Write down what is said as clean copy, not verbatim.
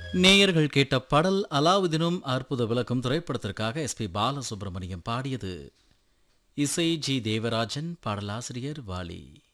நேயர்கள் கேட்ட பாடல் அலாவுதீனும் அற்புத விளக்கும் திரைப்படத்திற்காக எஸ்பி பாலசுப்ரமணியம் பாடியது. இசை ஜி தேவராஜன், பாடலாசிரியர் வாலி.